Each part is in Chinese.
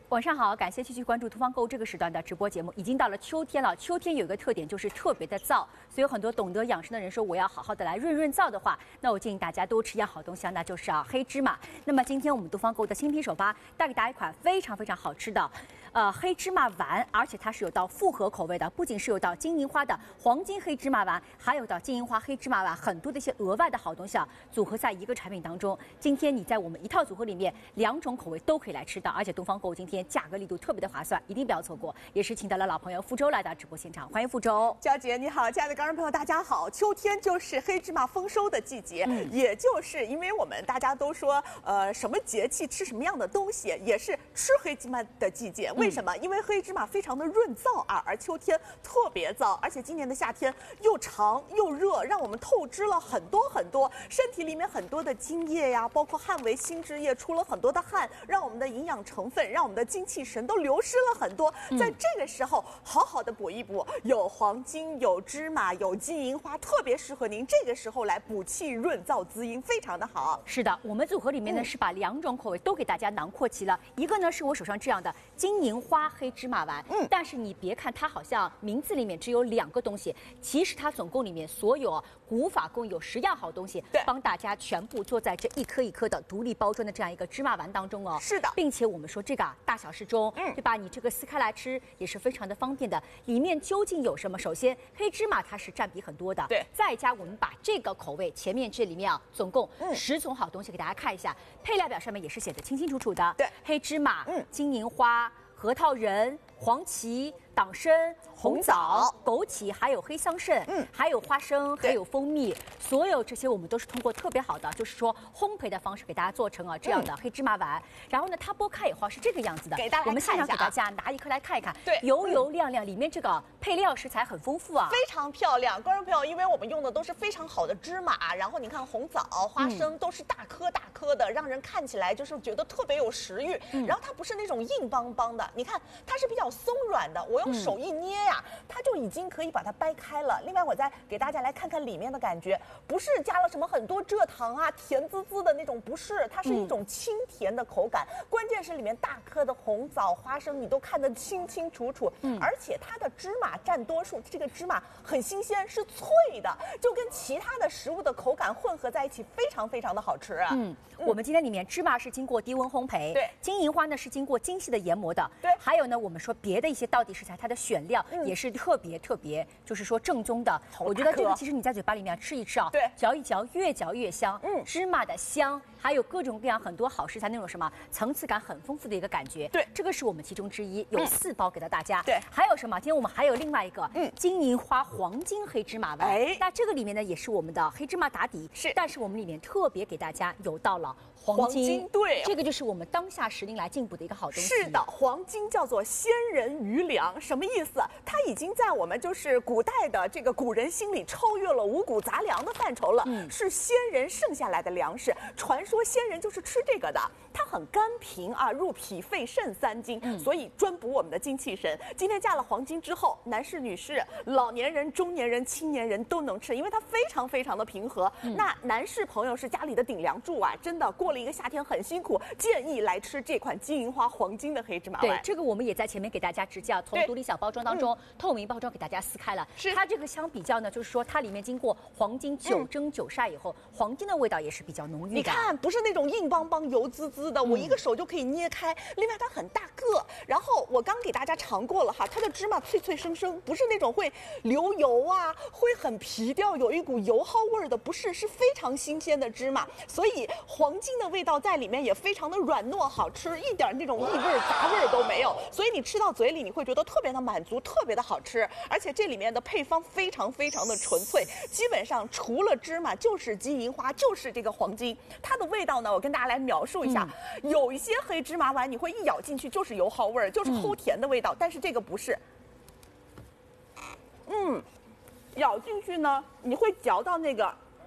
晚上好，感谢继续关注东方购物这个时段的直播节目。已经到了秋天了，秋天有一个特点就是特别的燥，所以有很多懂得养生的人说，我要好好的来润燥的话，那我建议大家多吃一样好东西啊，那就是黑芝麻。那么今天我们东方购物的新品首发，带给大家一款非常好吃的，黑芝麻丸，而且它是有到复合口味的，不仅是有到金银花的黄金黑芝麻丸，还有到金银花黑芝麻丸，很多的一些额外的好东西啊，组合在一个产品当中。今天你在我们一套组合里面，2种口味都可以来吃到，而且东方购物今天价格力度特别的划算，一定不要错过。也是请到了老朋友傅周来到直播现场，欢迎傅周。 娇姐你好，亲爱的观众朋友大家好。秋天就是黑芝麻丰收的季节，也就是因为我们大家都说，什么节气吃什么样的东西，也是吃黑芝麻的季节。为什么？因为黑芝麻非常的润燥啊，而秋天特别燥，而且今年的夏天又长又热，让我们透支了很多，身体里面很多的津液呀，包括汗为心之液，出了很多的汗，让我们的营养成分，让我们的精气神都流失了很多。在这个时候，好好的补一补，有黄金，有芝麻，有金银花，特别适合您这个时候来补气润燥滋阴，非常的好。 是的，我们组合里面呢是把2种口味都给大家囊括齐了，一个呢是我手上这样的金银花黑芝麻丸，但是你别看它好像名字里面只有2个东西，其实它总共里面所有古法共有10样好东西，帮大家全部做在这一颗一颗的独立包装的这样一个芝麻丸当中哦。 是的， 并且我们说这个大小适中，对吧？你这个撕开来吃也是非常的方便的。里面究竟有什么？首先，黑芝麻它是占比很多的， 对。 再加我们把这个口味前面这里面啊，总共10种好东西给大家看一下，配料表上面也是写的清清楚楚的。 对， 黑芝麻、金银花、核桃仁、黄芪、党参、红枣、枸杞，还有黑桑葚，还有花生，还有蜂蜜，所有这些我们都是通过特别好的，就是说烘焙的方式给大家做成这样的黑芝麻丸。然后呢，它剥开以后是这个样子的， 给大家我们现场给大家拿一颗来看一看， 对， 油亮亮，里面这个配料食材很丰富啊， 非常漂亮。观众朋友，因为我们用的都是非常好的芝麻，然后你看红枣、花生都是大颗的，让人看起来就是觉得特别有食欲。然后它不是那种硬邦邦的，你看它是比较松软的，我用手一捏呀，它就已经可以把它掰开了。另外，我再给大家来看看里面的感觉，不是加了什么很多蔗糖啊，甜滋滋的那种，不是，它是一种清甜的口感。关键是里面大颗的红枣、花生，你都看得清清楚楚。而且它的芝麻占多数，这个芝麻很新鲜，是脆的，就跟其他的食物的口感混合在一起，非常的好吃。 我们今天里面芝麻是经过低温烘焙， 对， 金银花呢是经过精细的研磨的， 对， 还有呢，我们说别的一些道地食材，它的选料也是特别，就是说正宗的。我觉得这个其实你在嘴巴里面吃一吃啊， 对， 嚼一嚼，越嚼越香。芝麻的香，还有各种各样很多好食材那种什么层次感很丰富的一个感觉。 对， 这个是我们其中之一，有4包给到大家。 对， 还有什么？今天我们还有另外一个，金银花黄金黑芝麻丸。那这个里面呢也是我们的黑芝麻打底， 是， 但是我们里面特别给大家有到了黄金， 对， 这个就是我们当下时令来进补的一个好东西。 是的，黄金叫做先人余粮，什么意思？它已经在我们就是古代的这个古人心里超越了五谷杂粮的范畴了，是先人剩下来的粮食。传说先人就是吃这个的，它很甘平啊，入脾肺肾3经，所以专补我们的精气神。今天加了黄金之后，男士、女士、老年人、中年人、青年人都能吃，因为它非常的平和。那男士朋友是家里的顶梁柱啊，真的过了一个夏天很辛苦，建议来吃这款金银花黄金的黑芝麻丸。 对，这个我们也在前面给大家直接从独立小包装当中透明包装给大家撕开了。 是它这个相比较呢，就是说它里面经过黄金9蒸9晒以后，黄金的味道也是比较浓郁的。 你看，不是那种硬邦邦、油滋滋的，我一个手就可以捏开。另外，它很大个，然后我刚给大家尝过了哈，它的芝麻脆生，不是那种会流油啊，会很皮掉，有一股油耗味的，不是，是非常新鲜的芝麻，所以黄金的味道在里面也非常的软糯好吃，一点那种异味杂味都没有，所以你吃到嘴里你会觉得特别的满足，特别的好吃。而且这里面的配方非常的纯粹，基本上除了芝麻就是金银花，就是这个黄金。它的味道呢，我跟大家来描述一下，有一些黑芝麻丸你会一咬进去就是油耗味，就是齁甜的味道，但是这个不是。咬进去呢，你会嚼到那个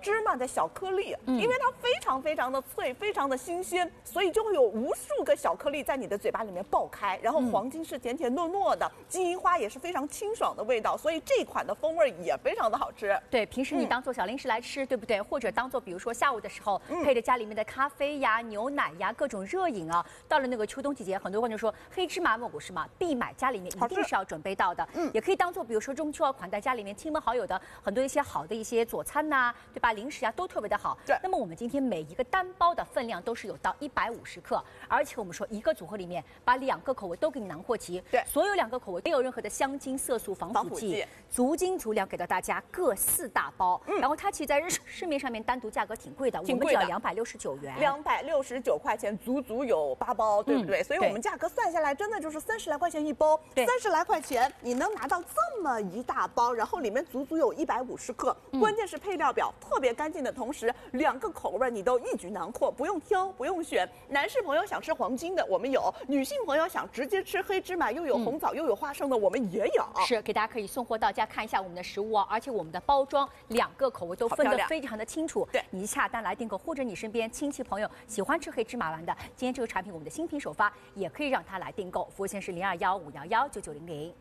芝麻的小颗粒，因为它非常非常的脆，非常的新鲜，所以就会有无数个小颗粒在你的嘴巴里面爆开。然后黄金是甜甜糯糯的，金银花也是非常清爽的味道，所以这款的风味也非常的好吃。 对，平时你当做小零食来吃，对不对？或者当做比如说下午的时候，配着家里面的咖啡呀、牛奶呀、各种热饮啊。到了那个秋冬季节，很多观众说黑芝麻蘑菇是嘛，必买，家里面一定是要准备到的。也可以当做比如说中秋啊，款待家里面亲朋好友的很多一些好的一些佐餐呐，对吧？零食啊都特别的好。 对。 那么我们今天每一个单包的分量都是有到150克，而且我们说一个组合里面把2个口味都给你囊括齐。 对。 所有2个口味没有任何的香精、色素、防腐剂，足斤足两给到大家各4大包。然后它其实在市面上面单独价格挺贵的，我们只要269元 ，269块钱，足足有8包，对不对？所以我们价格算下来，真的就是30来块钱一包，30来块钱你能拿到这么一大包，然后里面足足有150克，关键是配料表特别干净的同时，2个口味你都一举囊括，不用挑，不用选。男士朋友想吃黄金的，我们有；女性朋友想直接吃黑芝麻，又有红枣又有花生的，我们也有。 是给大家可以送货到家，看一下我们的实物哦，而且我们的包装2个口味都分得非常的清楚。 对， 你下单来订购，或者你身边亲戚朋友喜欢吃黑芝麻丸的，今天这个产品我们的新品首发，也可以让他来订购，服务线是0215119900。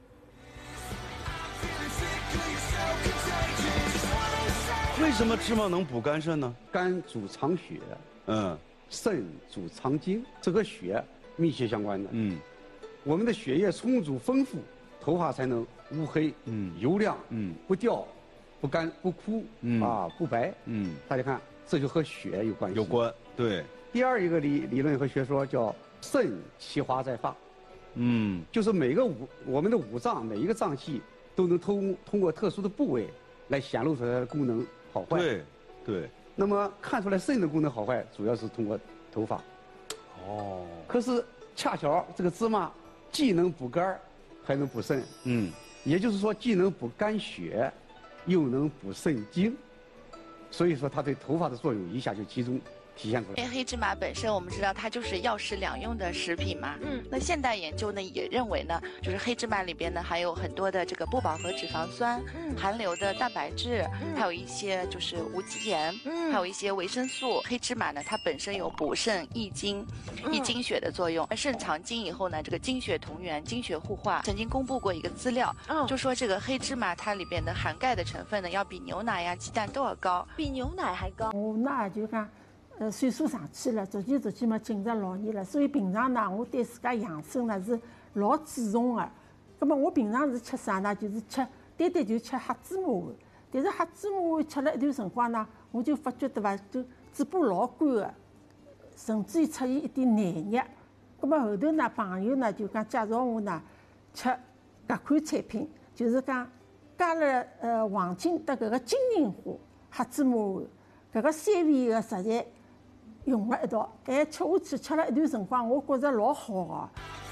为什么芝麻能补肝肾呢？ 肝主藏血，肾主藏精，这和血密切相关的。我们的血液充足丰富，头发才能乌黑，油亮，不掉，不干不枯，不白。大家看，这就和血有关系。 有关，对。 第二一个理论和学说叫肾其华在发，就是我们的五脏每一个脏器都能通过特殊的部位来显露出来的功能好坏。 对。 那么看出来肾的功能好坏，主要是通过头发。可是恰巧这个芝麻既能补肝，还能补肾。也就是说，既能补肝血，又能补肾精。所以说，它对头发的作用一下就集中体现出来。 因为黑芝麻本身我们知道它就是药食两用的食品嘛，那现代研究呢也认为呢，就是黑芝麻里边呢含有很多的这个不饱和脂肪酸，含硫的蛋白质，还有一些就是无机盐，还有一些维生素。黑芝麻呢它本身有补肾益精、益精血的作用。肾藏精以后呢，这个精血同源、精血互化。曾经公布过一个资料，就说这个黑芝麻它里边的含钙的成分呢要比牛奶呀、鸡蛋都要高， 比牛奶还高。 那就讲。岁数上去了，逐渐嘛进入老年了，所以平常呢，我对自家养生呢是老注重的。那么我平常是吃啥呢？就是单就吃黑芝麻丸。但是黑芝麻丸吃了一段辰光呢，我就发觉对伐，就嘴巴老干的，甚至于出现一点黏液。那么后头呢，朋友呢就讲介绍我呢吃搿款产品，就是讲加了黄金的搿个金银花黑芝麻丸，搿个3味个食材。用了一道，吃下去吃了一段辰光，我觉着老好的。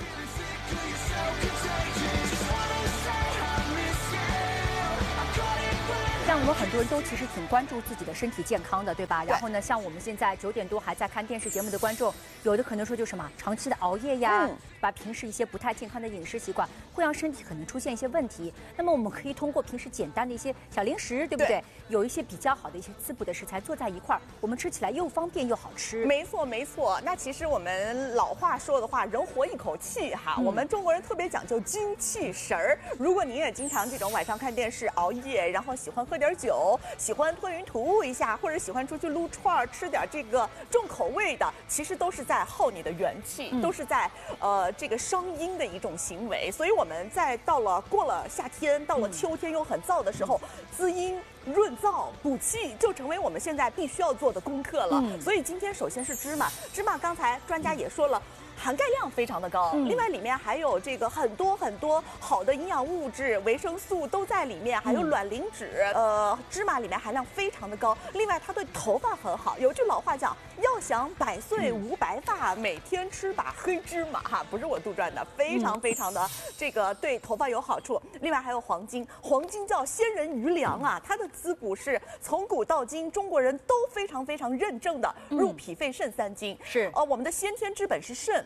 像我们很多人都其实挺关注自己的身体健康的，对吧？然后呢，像我们现在9点多还在看电视节目的观众，有的可能说就什么长期的熬夜呀，把平时一些不太健康的饮食习惯，会让身体可能出现一些问题。那么我们可以通过平时简单的一些小零食，对不对？有一些比较好的一些滋补的食材做在一块儿，我们吃起来又方便又好吃。 没错。那其实我们老话说的话，人活一口气哈。我们中国人特别讲究精气神儿。如果您也经常这种晚上看电视熬夜，然后喜欢喝点酒，喜欢吞云吐雾一下，或者喜欢出去撸串儿吃点这个重口味的，其实都是在耗你的元气，都是在这个伤阴的一种行为。所以我们在过了夏天，到了秋天又很燥的时候，滋阴润燥补气就成为我们现在必须要做的功课了。所以今天首先是芝麻，刚才专家也说了。含钙量非常的高，另外里面还有这个很多好的营养物质、维生素都在里面，还有卵磷脂。芝麻里面含量非常的高，另外它对头发很好。有句老话讲，要想百岁无白发，每天吃把黑芝麻哈，不是我杜撰的，非常的这个对头发有好处。另外还有黄金叫仙人余粮啊，它的滋补是从古到今中国人都非常认证的，入脾肺肾3经。 是我们的先天之本是肾。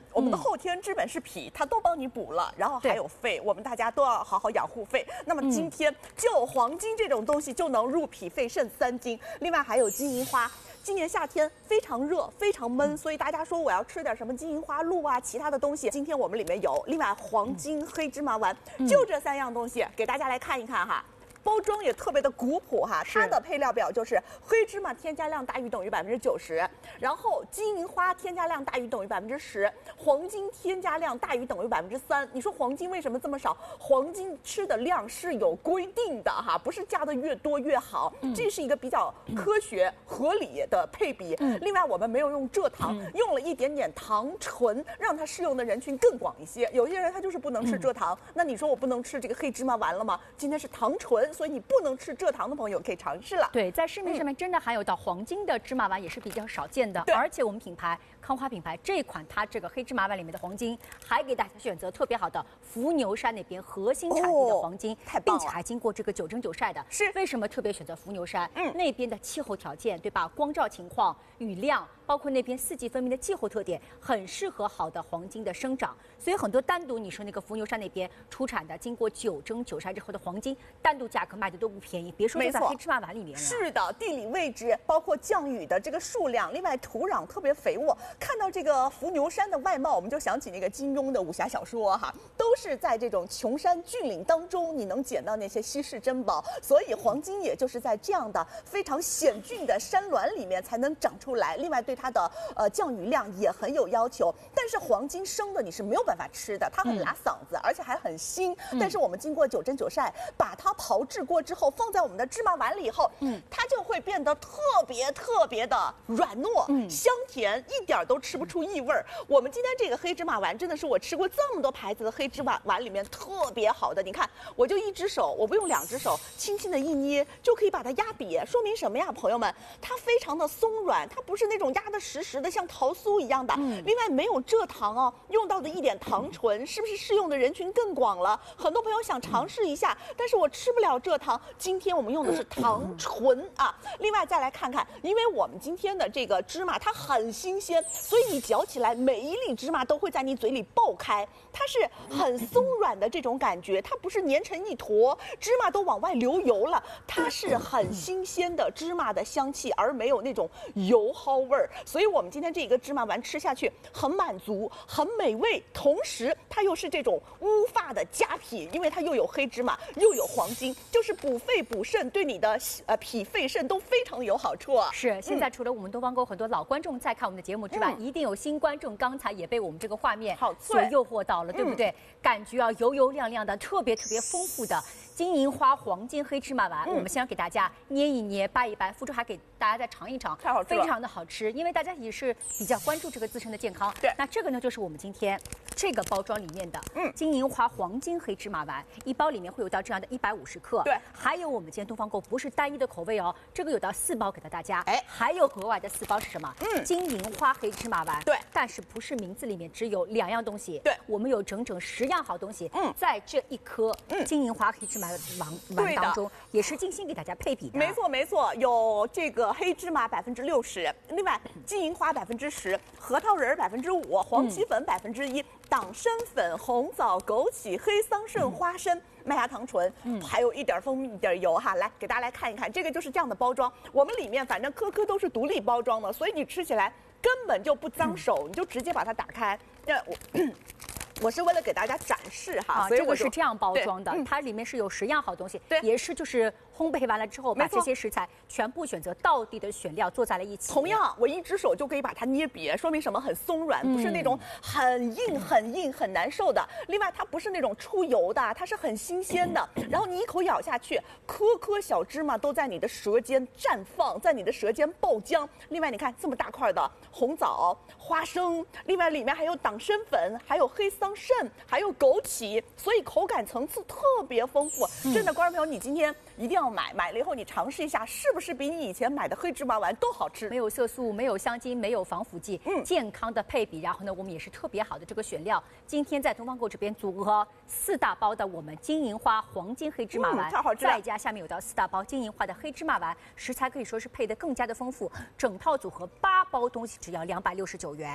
我们的后天之本是脾，它都帮你补了，然后还有肺，我们大家都要好好养护肺。那么今天就黄金这种东西就能入脾肺肾3经，另外还有金银花。今年夏天非常热，非常闷，所以大家说我要吃点什么金银花露啊，其他的东西。今天我们里面有，另外黄金黑芝麻丸，就这3样东西，给大家来看一看哈。包装也特别的古朴哈，它的配料表就是黑芝麻添加量大于等于90%，然后金银花添加量大于等于10%，黄金添加量大于等于3%。你说黄金为什么这么少？黄金吃的量是有规定的哈，不是加的越多越好，这是一个比较科学合理的配比。另外我们没有用蔗糖，用了一点点糖醇，让它适用的人群更广一些。有些人他就是不能吃蔗糖，那你说我不能吃这个黑芝麻丸了吗？今天是糖醇。所以你不能吃蔗糖的朋友可以尝试了。 对，在市面上面真的含有到黄金的芝麻丸也是比较少见的，而且我们品牌康花品牌这一款它这个黑芝麻丸里面的黄金，还给大家选择特别好的伏牛山那边核心产地的黄金，并且还经过这个9蒸9晒的。 是为什么特别选择伏牛山？那边的气候条件对吧？光照情况、雨量，包括那边4季分明的气候特点，很适合好的黄金的生长。所以很多单独你说那个伏牛山那边出产的，经过9蒸9晒之后的黄金，单独价格卖的都不便宜，别说在黑芝麻丸里面了。 是的，地理位置，包括降雨的这个数量，另外土壤特别肥沃。看到这个伏牛山的外貌，我们就想起那个金庸的武侠小说哈，都是在这种穷山峻岭当中，你能捡到那些稀世珍宝。所以黄金也就是在这样的非常险峻的山峦里面才能长出来。另外对它的降雨量也很有要求。但是黄金生的你是没有办法吃的，它很拉嗓子，而且还很腥。但是我们经过9蒸9晒，把它炮制过之后，放在我们的芝麻丸里以后，它就会变得特别的软糯、香甜，一点都吃不出异味儿。我们今天这个黑芝麻丸真的是我吃过这么多牌子的黑芝麻丸里面特别好的。你看，我就1只手，我不用2只手，轻轻的一捏就可以把它压瘪，说明什么呀，朋友们？它非常的松软，它不是那种压得实实的像桃酥一样的。另外没有蔗糖哦，用到的一点糖醇，是不是适用的人群更广了？很多朋友想尝试一下，但是我吃不了蔗糖。今天我们用的是糖醇啊。另外再来看看，因为我们今天的这个芝麻它很新鲜，所以你嚼起来每一粒芝麻都会在你嘴里爆开，它是很松软的这种感觉，它不是粘成一坨，芝麻都往外流油了，它是很新鲜的芝麻的香气，而没有那种油耗味儿。所以我们今天这个芝麻丸吃下去很满足，很美味，同时它又是这种乌发的佳品，因为它又有黑芝麻又有黄金，就是补肺补肾，对你的脾肺肾都非常有好处。 是，现在除了我们东方沟很多老观众在看我们的节目之外，一定有新观众刚才也被我们这个画面所诱惑到了，对不对？感觉油油亮亮的，特别丰富的金银花黄金黑芝麻丸，我们先给大家捏一捏、掰一掰，付出还给大家再尝一尝， 太好吃了， 非常的好吃。因为大家也是比较关注这个自身的健康。 对， 那这个呢，就是我们今天这个包装里面的金银花黄金黑芝麻丸，一包里面会有到这样的150克。 对， 还有我们今天东方购不是单一的口味哦，这个有到4包给到大家。还有额外的4包是什么？金银花黑芝麻丸。 对， 但是不是名字里面只有2样东西？ 对， 我们有整整10样好东西。在这一颗金银花黑芝麻丸当中，也是精心给大家配比的。 没错，有这个黑芝麻60%，另外金银花10%，核桃仁5%，黄芪粉1%，党参粉、红枣、枸杞、黑桑葚、花生。麦芽糖醇，还有一点蜂蜜，一点油哈。来，给大家来看一看，这个就是这样的包装。我们里面反正颗颗都是独立包装的，所以你吃起来根本就不脏手，你就直接把它打开。我是为了给大家展示哈，所以这个是这样包装的，它里面是有10样好东西，也是就是烘焙完了之后，把这些食材全部选择道地的选料做在了一起。 同样，我1只手就可以把它捏瘪，说明什么？很松软，不是那种很硬很难受的。另外，它不是那种出油的，它是很新鲜的。然后你一口咬下去，颗颗小芝麻都在你的舌尖绽放，在你的舌尖爆浆。另外，你看这么大块的红枣、花生，另外里面还有党参粉，还有黑桑葚，还有枸杞，所以口感层次特别丰富。真的，观众朋友，你今天一定要买了以后你尝试一下，是不是比你以前买的黑芝麻丸都好吃？ 没有色素，没有香精，没有防腐剂，健康的配比。然后呢，我们也是特别好的这个选料。今天在东方购这边组合4大包的我们金银花黄金黑芝麻丸， 太好吃了。 再加下面有到4大包金银花的黑芝麻丸，食材可以说是配得更加的丰富。整套组合8包东西只要269元。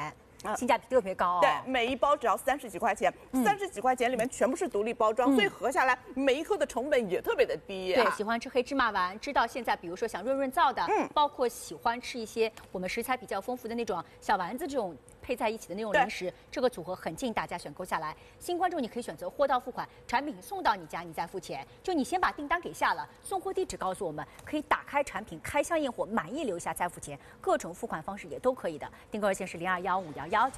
性价比特别高。 对，每一包只要30几块钱，30几块钱里面全部是独立包装，所以合下来每一颗的成本也特别的低。 对，喜欢吃黑芝麻丸，知道现在比如说想润燥的，包括喜欢吃一些我们食材比较丰富的那种小丸子这种。配在一起的那种零食，这个组合很建议大家选购下来。新观众你可以选择货到付款，产品送到你家，你再付钱。就你先把订单给下了，送货地址告诉我们，可以打开产品开箱验货，满意留下再付钱。各种付款方式也都可以的。订购热线是0215119900。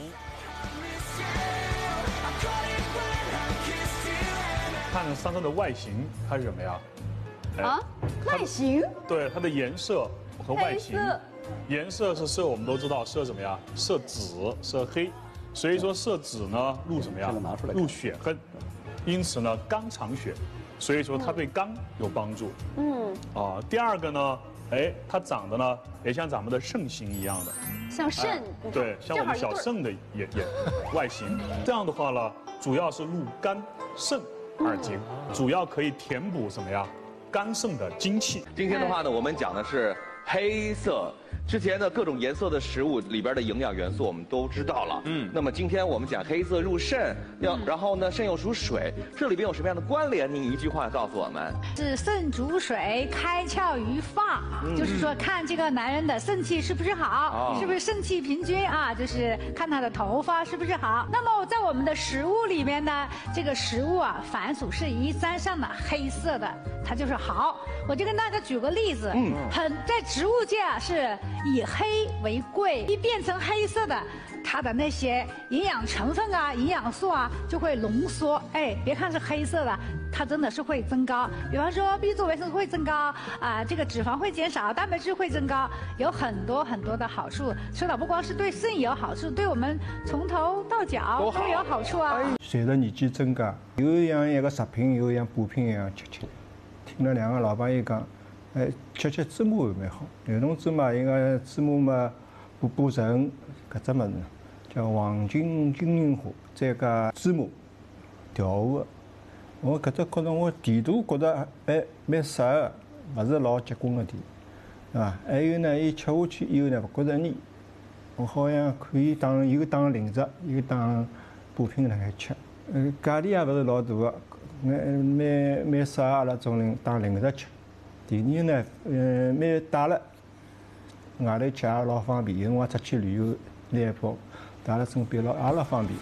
看桑葚的外形，它是什么呀？ 外形？ 对，它的颜色和外形。颜色是色，我们都知道色什么呀？色紫、色黑，所以说色紫呢入什么呀？入血恨，因此呢肝藏血，所以说它对肝有帮助。第二个呢，它长得呢也像咱们的肾形一样的， 像肾， 对，像我们小肾的也外形。这样的话呢，主要是入肝、肾二经，主要可以填补什么呀？肝肾的精气。 今天的话呢，我们讲的是黑色。之前的各种颜色的食物里边的营养元素我们都知道了，那么今天我们讲黑色入肾，然后呢肾又属水，这里边有什么样的关联？您一句话告诉我们。 是肾主水，开窍于发，就是说看这个男人的肾气是不是好，是不是肾气平均啊？就是看他的头发是不是好。那么在我们的食物里面呢，这个食物啊，凡属是一沾上的黑色的，它就是好。我就跟大家举个例子，在植物界啊是以黑为贵，一变成黑色的，它的那些营养成分啊、营养素啊就会浓缩。别看是黑色的，它真的是会增高。比方说 B 族维生素会增高啊，这个脂肪会减少，蛋白质会增高，有很多很多的好处。吃了不光是对肾有好处，对我们从头到脚都有好处啊。 随着年纪增加，有像一个食品，有像补品一样吃。听了2个老朋友讲，吃芝麻蛮好。有种芝麻，应该芝麻嘛补肾，搿只物事叫黄金金银花，再加芝麻调和。我搿只觉着我甜度觉着蛮适合，勿是老结棍个甜，对伐？还有呢，伊吃下去以后呢，勿觉着腻。我好像可以当零食，又当补品辣海吃。价钿也勿是老大个。蛮适合阿拉种人当零食吃。第二呢，蛮带了，外头吃也老方便。有辰光出去旅游拿一包，带了身边也老方便。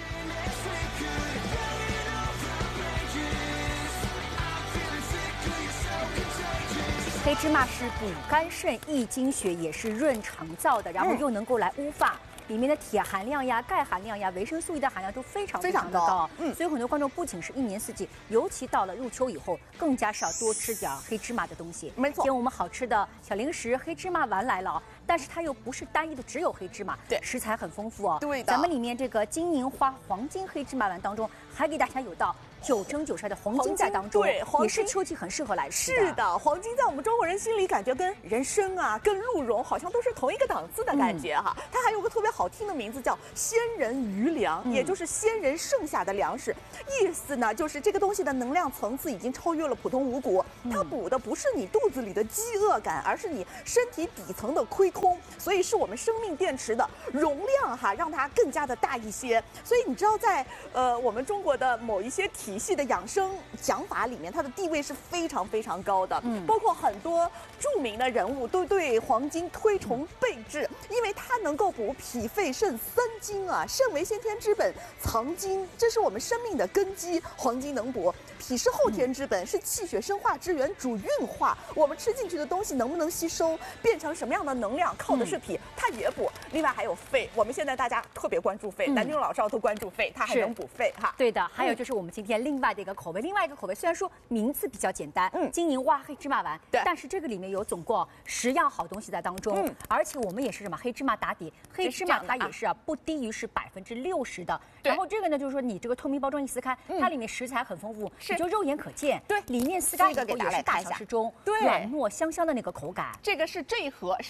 黑芝麻是补肝肾、益精血，也是润肠燥的，然后又能够来乌发。里面的铁含量呀、钙含量呀、维生素 E 的含量都非常的高，所以很多观众不仅是一年四季，尤其到了入秋以后，更加是要多吃点黑芝麻的东西。 没错， 今天我们好吃的小零食黑芝麻丸来了，但是它又不是单一的只有黑芝麻， 对， 食材很丰富哦。 对的， 咱们里面这个金银花黄金黑芝麻丸当中，还给大家有到9蒸9晒的黄金在当中， 对， 也是秋季很适合来吃的。 是的，黄金在我们中国人心里感觉跟人参啊、跟鹿茸好像都是同一个档次的感觉哈。它还有个特别好听的名字叫鲜人余粮，也就是鲜人剩下的粮食。意思呢，就是这个东西的能量层次已经超越了普通五谷，它补的不是你肚子里的饥饿感，而是你身体底层的亏空，所以是我们生命电池的容量哈，让它更加的大一些。所以你知道在我们中国的某一些体系的养生讲法里面，它的地位是非常非常高的。包括很多著名的人物都对黄金推崇备至，因为它能够补脾肺肾3经啊。肾为先天之本，藏精，这是我们生命的根基。黄金能补。脾是后天之本，是气血生化之源，主运化。我们吃进去的东西能不能吸收，变成什么样的能量，靠的是脾，它也补。另外还有肺，我们现在大家特别关注肺，男女老少都关注肺，它还能补肺哈。 对的，还有就是我们今天另外的一个口味，另外一个口味虽然说名字比较简单，金银花黑芝麻丸， 对， 但是这个里面有总共10样好东西在当中，而且我们也是什么黑芝麻打底，黑芝麻它也是不低于是60%的。然后这个呢，就是说你这个透明包装一撕开，它里面食材很丰富，你就肉眼可见，对，里面撕开以后也是大小适中，软糯香香的那个口感。 这个是这一盒是这样子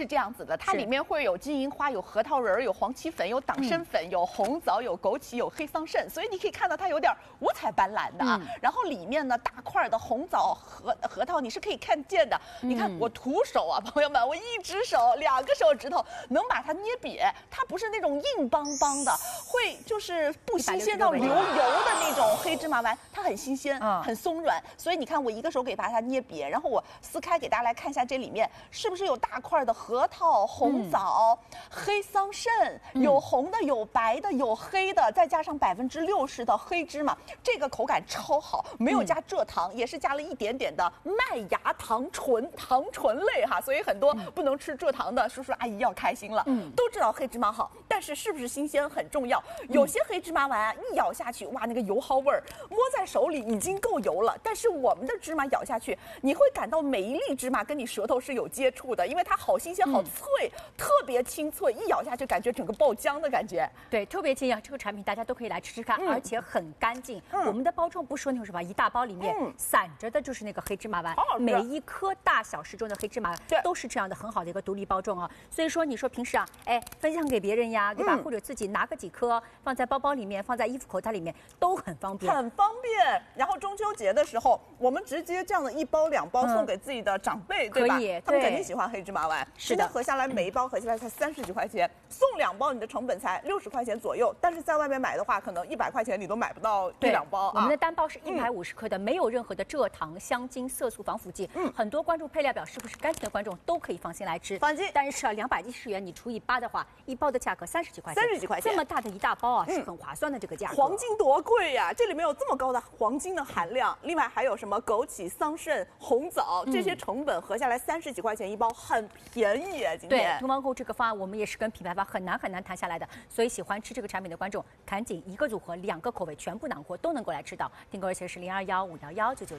子的，它里面会有金银花、有核桃仁、有黄芪粉、有党参粉、有红枣、有枸杞、有黑桑葚，所以你可以看到它有点五彩斑斓的。然后里面呢，大块的红枣、核桃你是可以看见的。你看我徒手啊，朋友们，我一只手、2个手指头能把它捏瘪，它不是那种硬邦邦的，会就是不新鲜到流油的那种黑芝麻丸，它很新鲜，很松软。所以你看我一个手可以把它捏瘪，然后我撕开给大家来看一下这里面是不是有大块的核桃、红枣、黑桑葚，有红的、有白的、有黑的，再加上60%的黑芝麻，这个口感超好，没有加蔗糖，也是加了一点点的麦芽糖醇类哈，所以很多不能吃蔗糖的叔叔阿姨要开心了。都知道黑芝麻好，但是是不是新鲜很重要。有些黑芝麻丸一咬下去，哇，那个油耗味儿，摸在手里已经够油了，但是我们的芝麻咬下去，你会感到每一粒芝麻跟你舌头是有接触的，因为它好新鲜、好脆，特别清脆，一咬下去感觉整个爆浆的感觉。 对，特别建议这个产品大家都可以来吃吃看，而且很干净。我们的包装不是说那种什么一大包里面散着的，就是那个黑芝麻丸，每一颗大小适中的黑芝麻都是这样的很好的一个独立包装啊。所以说你说平时啊，分享给别人呀，对吧？或者自己拿个几颗放在包包里面，放在衣服口袋里面都很方便， 很方便。然后中秋节的时候，我们直接这样的1包2包送给自己的长辈，对吧？他们肯定喜欢黑芝麻丸。是的，合下来每一包合下来才30几块钱，送2包你的成本才60块钱左右，但是在外面买的话，可能100块钱你都买不到1、2包。 我们的单包是150克的，没有任何的蔗糖、香精、色素、防腐剂。很多观众配料表是不是干净的观众都可以放心来吃。 放心， 但是210元你除以8的话，1包的价格30几块钱 ，30几块钱， 这么大的一大包啊，是很划算的这个价格。 黄金多贵呀！这里面有这么高的黄金的含量，另外还有什么枸杞、桑葚、红枣这些成本合下来30几块钱1包，很便宜耶！今天对东方购这个方案，我们也是跟品牌方很难谈下来的，所以喜欢吃这个产品的观众，赶紧1个组合2个口味全部囊括，都能够来吃到。订购热线是0215119900。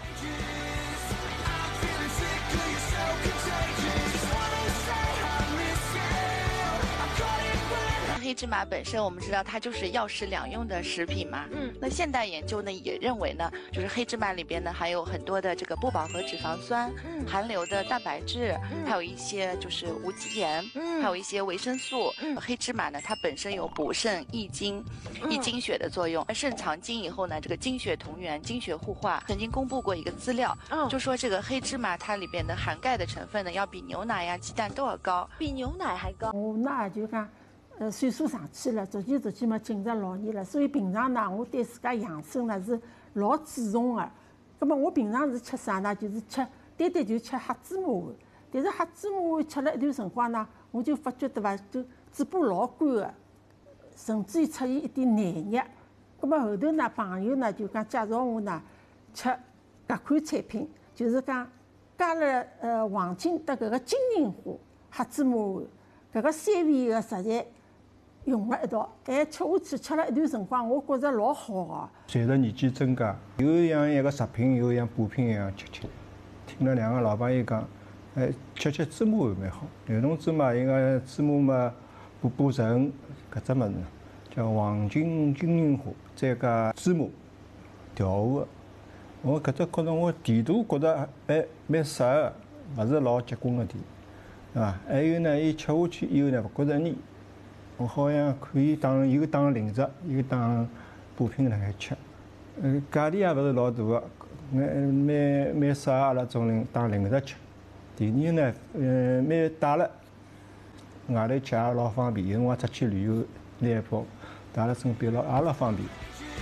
黑芝麻本身我们知道它就是药食两用的食品嘛，那现代研究呢也认为呢，就是黑芝麻里边呢含有很多的这个不饱和脂肪酸，含硫的蛋白质，还有一些就是无机盐，还有一些维生素。黑芝麻呢它本身有补肾益精、益精血的作用。肾藏精以后呢，这个精血同源、精血互化。曾经公布过一个资料，就说这个黑芝麻它里边的含钙的成分呢，要比牛奶呀、鸡蛋都要高， 比牛奶还高。 那就讲。岁数上去了，逐渐嘛进入老年了，所以平常呢，我对自家养生呢是老注重的。那么我平常是吃啥呢？就是吃单就吃黑芝麻丸。但是黑芝麻丸吃了一段辰光呢，我就发觉对伐，就嘴巴老干的，甚至于出现一点黏液。那么后头呢，朋友呢就讲介绍我呢吃搿款产品，就是讲加了黄金的搿个金银花黑芝麻丸，搿个3味个食材。用了一道，吃下去吃了一段辰光，我觉着老好个。 随着年纪增加，又像一个食品，又像补品一样吃。听了2个老朋友讲，吃芝麻丸蛮好。有种芝麻，应该芝麻嘛补肾，搿只物事叫黄金银花，再加芝麻调和个。我搿只觉着我甜度觉着蛮适个，勿是老结棍个甜，对伐？还有呢，伊吃下去以后呢，勿觉着腻。我好像可以当零食，又当补品辣海吃。价钿也勿是老大个，蛮适合阿拉种人当零食吃。第二呢，蛮带了，外头吃也老方便。有辰光出去旅游拿一包，带辣身边也老方便。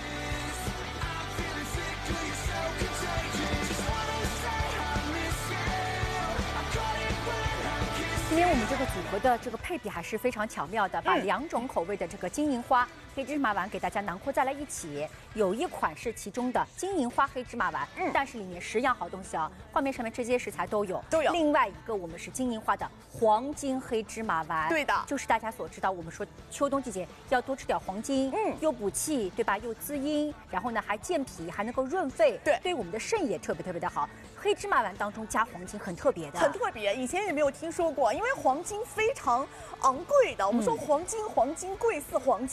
今天我们这个组合的这个配比还是非常巧妙的，把2种口味的这个金银花黑芝麻丸给大家囊括在了一起。有一款是其中的金银花黑芝麻丸，但是里面10样好东西啊，画面上面这些食材都有。另外一个我们是金银花的黄金黑芝麻丸， 对的， 就是大家所知道，我们说秋冬季节要多吃点黄金，又补气，对吧？又滋阴，然后呢还健脾，还能够润肺，对我们的肾也特别的好。黑芝麻丸当中加黄金很特别的， 很特别，以前也没有听说过，因为黄金非常昂贵的。我们说黄金贵似黄金，因为它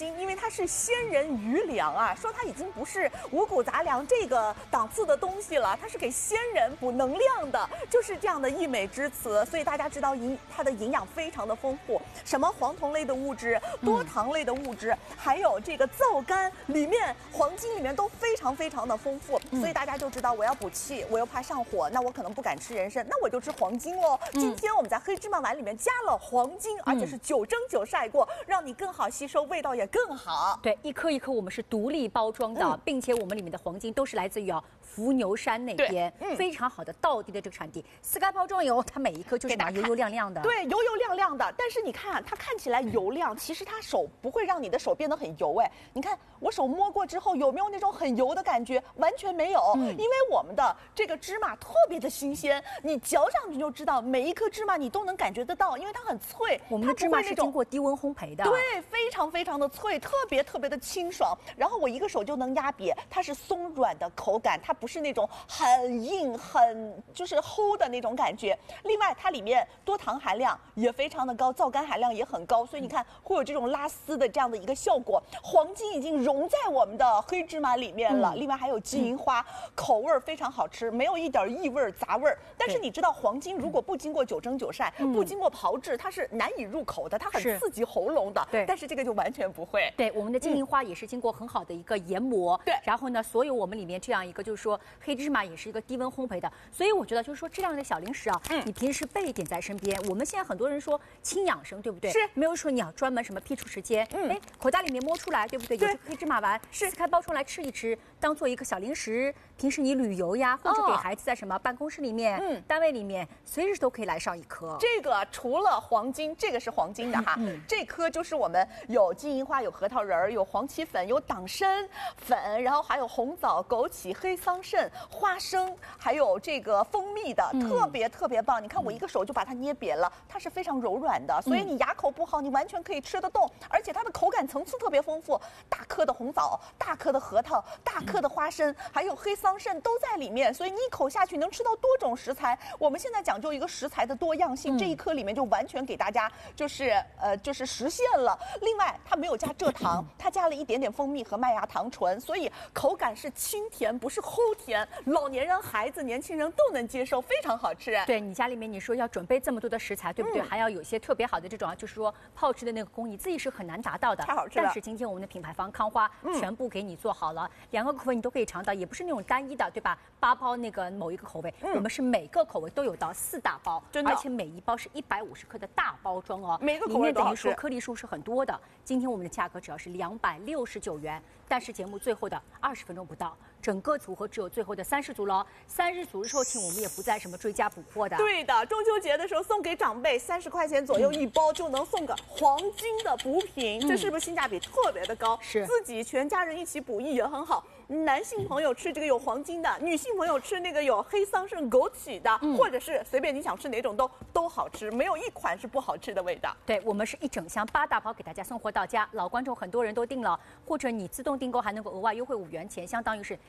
它是鲜人余粮啊，说它已经不是五谷杂粮这个档次的东西了，它是给鲜人补能量的，就是这样的溢美之词。所以大家知道它的营养非常的丰富，什么黄酮类的物质、多糖类的物质，还有这个皂苷里面、黄金里面都非常非常的丰富。所以大家就知道我要补气，我又怕上火，那我可能不敢吃人参，那我就吃黄金喽。今天我们在黑芝麻丸里面加了黄金，而且是9蒸9晒过，让你更好吸收，味道也更好。 对，一颗一颗我们是独立包装的，并且我们里面的黄金都是来自于伏牛山那边非常好的道地的这个产地。撕开包装以后，它每一颗就是油油亮亮的。 对，油油亮亮的。但是你看，它看起来油亮，其实它手不会让你的手变得很油哎。你看我手摸过之后，有没有那种很油的感觉？完全没有，因为我们的这个芝麻特别的新鲜，你嚼上去就知道，每一颗芝麻你都能感觉得到，因为它很脆。 我们的芝麻是经过低温烘焙的， 对，非常非常的脆，特别特别的清爽。然后我一个手就能压瘪，它是松软的口感，它不是那种很硬、很就是齁的那种感觉。另外，它里面多糖含量也非常的高，皂苷含量也很高，所以你看会有这种拉丝的这样的一个效果。黄金已经融在我们的黑芝麻里面了，另外还有金银花，口味非常好吃，没有一点异味杂味。但是你知道，黄金如果不经过9蒸9晒，不经过炮制，它是难以入口的，它很刺激喉咙的。 对， 但是这个就完全不会。 对，我们的金银花也是经过很好的一个研磨。 对， 然后呢，所有我们里面这样一个就是说黑芝麻也是一个低温烘焙的，所以我觉得就是说这样的小零食啊，你平时备一点在身边。我们现在很多人说轻养生，对不对？ 是， 没有说你要专门什么辟出时间，口袋里面摸出来，对不对？有这个黑芝麻丸，撕开包装来吃一吃，当做一个小零食。平时你旅游呀，或者给孩子在什么办公室里面、单位里面，随时都可以来上一颗。 这个除了黄金，这个是黄金的哈，这颗就是我们有金银花、有核桃仁儿、有黄芪粉、有党参粉，然后还有红枣、枸杞、黑桑葚、花生，还有这个蜂蜜的，特别特别棒。你看我一个手就把它捏瘪了，它是非常柔软的，所以你牙口不好，你完全可以吃得动，而且它的口感层次特别丰富，大颗的红枣、大颗的核桃、大颗的花生，还有黑桑葚都在里面，所以你一口下去能吃到多种食材。我们现在讲究一个食材的多样性，这一颗里面就完全给大家就是实现了。另外，它没有加蔗糖，它加了一点点蜂蜜和麦芽糖醇，所以口感是清甜，不是齁甜，老年人、孩子、年轻人都能接受，非常好吃。 对你家里面你说要准备这么多的食材，对不对？还要有些特别好的这种就是说炮制的那个工艺，自己是很难达到的。 太好吃了。 但是今天我们的品牌方康花全部给你做好了，2个口味你都可以尝到，也不是那种单一的，对吧？8包那个某一个口味，我们是每个口味都有到4大包， 真的， 而且每一包是150克的大包装哦， 每个口味都好吃， 里面等于说颗粒数是很多的。今天我们的价格只要是269元，但是节目最后的20分钟不到，整个组合只有最后的30组了。30组售罄，我们也不再什么追加补货的。 对的，中秋节的时候送给长辈30块钱左右一包，就能送个黄金的补品，这是不是性价比特别的高？ 是， 自己全家人一起补益也很好。男性朋友吃这个有黄金的，女性朋友吃那个有黑桑葚、枸杞的，或者是随便你想吃哪种都好吃，没有一款是不好吃的味道。 对，我们是一整箱8大包给大家送货到家，老观众很多人都订了，或者你自动订购还能够额外优惠5元钱，相当于是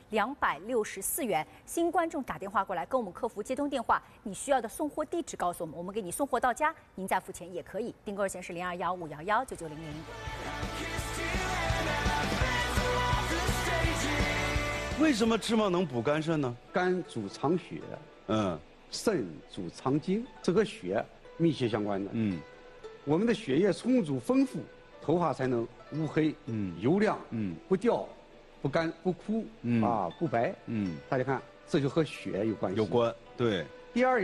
264元。新观众打电话过来跟我们客服接通电话，你需要的送货地址告诉我们，我们给你送货到家，您再付钱也可以。订购热线是0215119900。 为什么芝麻能补肝肾呢？ 肝主藏血，肾主藏精，这和血密切相关的。我们的血液充足丰富，头发才能乌黑，油亮，不掉，不干不枯，不白。大家看，这就和血有关系。 有关，对。 第二。